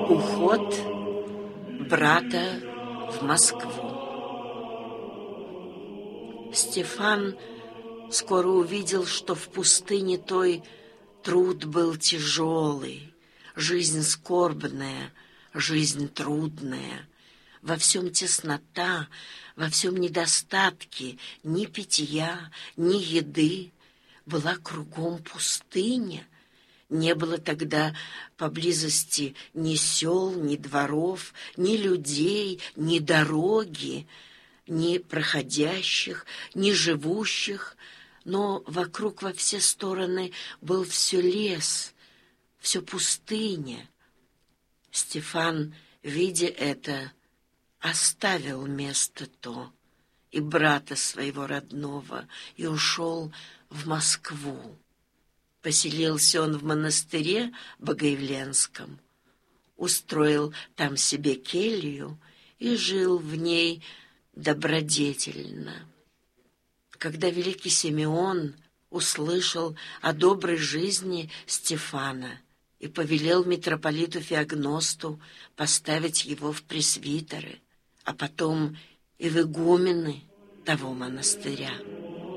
Уход брата в Москву. Стефан скоро увидел, что в пустыне той труд был тяжелый, жизнь скорбная, жизнь трудная, во всем теснота, во всем недостатки, ни питья, ни еды, была кругом пустыня. Не было тогда поблизости ни сел, ни дворов, ни людей, ни дороги, ни проходящих, ни живущих, но вокруг во все стороны был все лес, все пустыня. Стефан, видя это, оставил место то и брата своего родного и ушел в Москву. Поселился он в монастыре Богоявленском, устроил там себе келью и жил в ней добродетельно. Когда великий Симеон услышал о доброй жизни Стефана и повелел митрополиту Феогносту поставить его в пресвитеры, а потом и в игумены того монастыря,